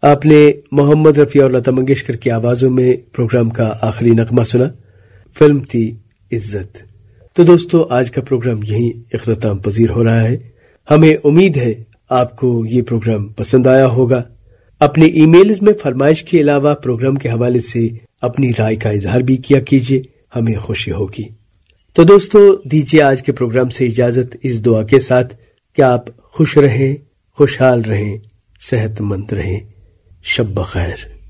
आपने मोहम्मद रफी और लता मंगेशकर की आवाजों में प्रोग्राम का आखिरी नगमा सुना। फिल्म थी इज्जत। तो दोस्तों, आज का प्रोग्राम यहीं इख्तिताम पजीर हो रहा है। हमें उम्मीद है आपको ये प्रोग्राम पसंद आया होगा। अपने ईमेल्स में फरमाइश के अलावा प्रोग्राम के हवाले से अपनी राय का इजहार भी किया कीजिए, हमें खुशी होगी। तो दोस्तों, दीजिए आज के प्रोग्राम से इजाजत इस दुआ के साथ कि आप खुश रहें, खुशहाल रहें, सेहतमंद रहें। शब बखैर।